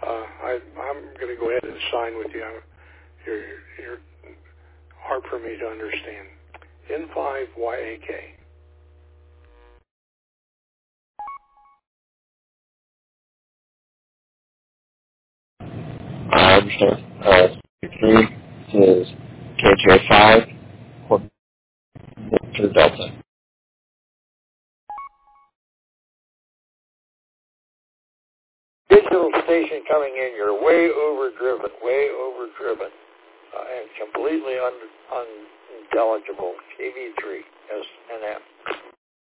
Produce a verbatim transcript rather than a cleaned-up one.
Uh, I, I'm going to go ahead and sign with you. I'm, you're, you're hard for me to understand. N five Y A K. I understand. Uh, three is K J five, Victor Delta. Digital station coming in, you're way overdriven, way overdriven, uh, and completely un- unintelligible. K V three, S N M.